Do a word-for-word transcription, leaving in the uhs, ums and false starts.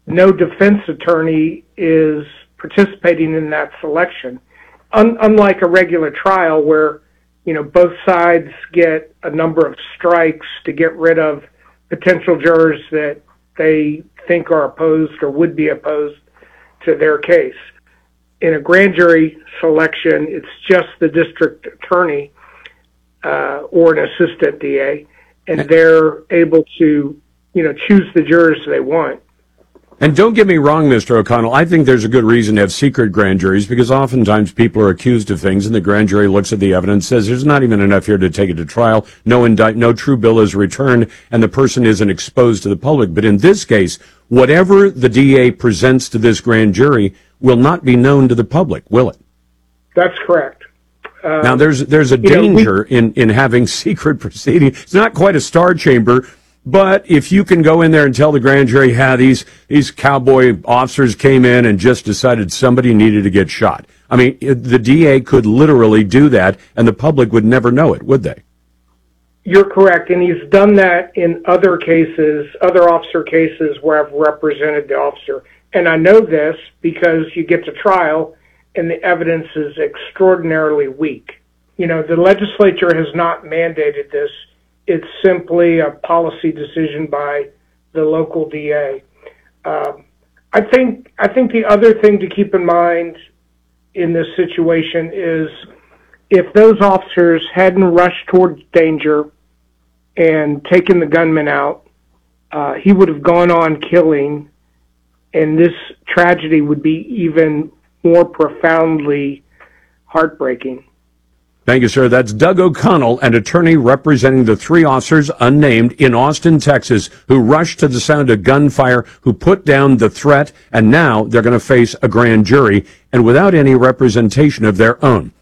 no defense attorney is participating in that selection. Un- unlike a regular trial where, you know, both sides get a number of strikes to get rid of potential jurors that they think are opposed or would be opposed to their case. In a grand jury selection, it's just the district attorney uh, or an assistant D A, and they're able to, you know, choose the jurors they want. And don't get me wrong, Mister O'Connell, I think there's a good reason to have secret grand juries, because oftentimes people are accused of things and the grand jury looks at the evidence, says there's not even enough here to take it to trial, no indict, no true bill is returned, and the person isn't exposed to the public. But in this case, whatever the D A presents to this grand jury will not be known to the public, will it? That's correct. Um, now, there's there's a danger know, we, in, in having secret proceedings. It's not quite a star chamber, but if you can go in there and tell the grand jury, yeah, these, these cowboy officers came in and just decided somebody needed to get shot. I mean, the D A could literally do that, and the public would never know it, would they? You're correct, and he's done that in other cases, other officer cases where I've represented the officer. And I know this because you get to trial, and the evidence is extraordinarily weak. You know, the legislature has not mandated this. It's simply a policy decision by the local D A. Um, I think I think the other thing to keep in mind in this situation is if those officers hadn't rushed towards danger and taken the gunman out, uh, he would have gone on killing, and this tragedy would be even more profoundly heartbreaking. Thank you, sir. That's Doug O'Connell, an attorney representing the three officers unnamed in Austin, Texas, who rushed to the sound of gunfire, who put down the threat, and now they're going to face a grand jury and without any representation of their own.